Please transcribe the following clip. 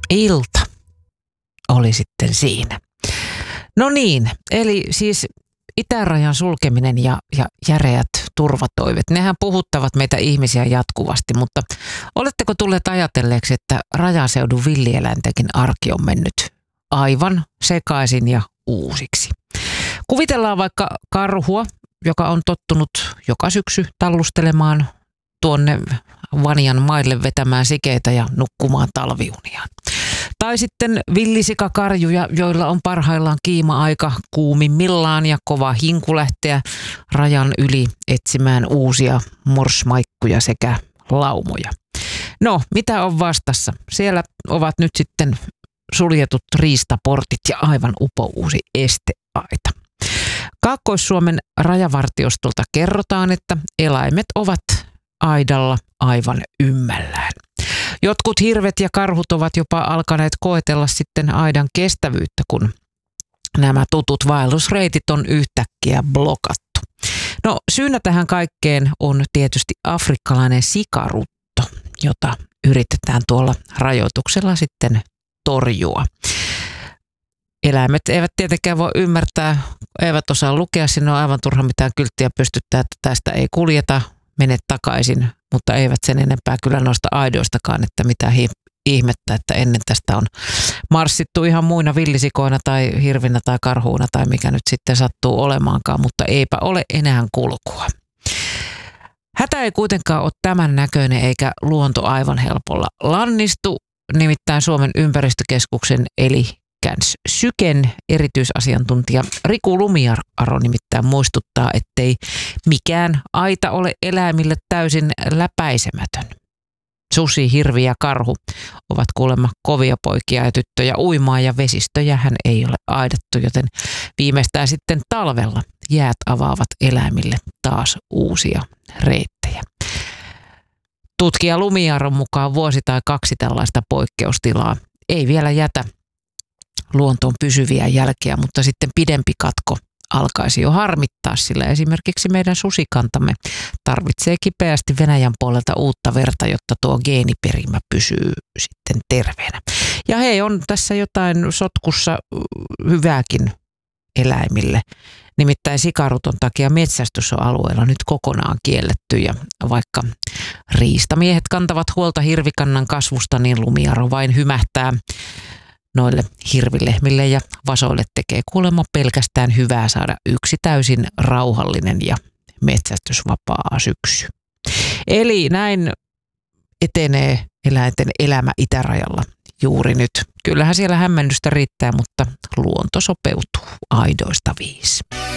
ilta oli sitten siinä. No niin, eli siis itärajan sulkeminen ja järeät turvatoivet, nehän puhuttavat meitä ihmisiä jatkuvasti, mutta oletteko tulleet ajatelleeksi, että rajaseudun villieläintenkin arki on mennyt aivan sekaisin ja uusiksi? Kuvitellaan vaikka karhua, joka on tottunut joka syksy tallustelemaan tuonne Vanian maille vetämään sikeitä ja nukkumaan talviuniaan. Tai sitten villisikakarjuja, joilla on parhaillaan kiima-aika kuumimmillaan ja kova hinku lähteä rajan yli etsimään uusia morsmaikkuja sekä laumoja. No, mitä on vastassa? Siellä ovat nyt sitten suljetut riistaportit ja aivan upouusi esteaita. Kaakkois-Suomen rajavartiostolta kerrotaan, että eläimet ovat aidalla aivan ymmällään. Jotkut hirvet ja karhut ovat jopa alkaneet koetella sitten aidan kestävyyttä, kun nämä tutut vaellusreitit on yhtäkkiä blokattu. No, syynä tähän kaikkeen on tietysti afrikkalainen sikarutto, jota yritetään tuolla rajoituksella sitten torjua. Eläimet eivät tietenkään voi ymmärtää, eivät osaa lukea, sinne on aivan turha mitään kylttiä pystyttää, että tästä ei kuljeta, mene takaisin, mutta eivät sen enempää kyllä noista aidoistakaan, että mitä ihmettä, että ennen tästä on marssittu ihan muina villisikoina tai hirvinä tai karhuuna tai mikä nyt sitten sattuu olemaankaan, mutta eipä ole enää kulkua. Hätä ei kuitenkaan ole tämän näköinen eikä luonto aivan helpolla lannistu, nimittäin Suomen ympäristökeskuksen eli Syken erityisasiantuntija Riku Lumiaro nimittäin muistuttaa, ettei mikään aita ole eläimille täysin läpäisemätön. Susi, hirvi ja karhu ovat kuulemma kovia poikia ja tyttöjä uimaan ja vesistöjähän ei ole aidattu, joten viimeistään sitten talvella jäät avaavat eläimille taas uusia reittejä. Tutkija Lumiaron mukaan vuosi tai 2 tällaista poikkeustilaa ei vielä jätä luontoon pysyviä jälkiä, mutta sitten pidempi katko alkaisi jo harmittaa, sillä esimerkiksi meidän susikantamme tarvitsee kipeästi Venäjän puolelta uutta verta, jotta tuo geeniperimä pysyy sitten terveenä. Ja hei, on tässä jotain sotkussa hyvääkin eläimille. Nimittäin sikaruton takia metsästys on alueella nyt kokonaan kielletty ja vaikka riistamiehet kantavat huolta hirvikannan kasvusta, niin Lumiaro vain hymähtää. Noille hirvilehmille ja vasoille tekee kuulemma pelkästään hyvää saada yksi täysin rauhallinen ja metsästysvapaa syksy. Eli näin etenee eläinten elämä itärajalla juuri nyt. Kyllähän siellä hämmennystä riittää, mutta luonto sopeutuu aidoista 5.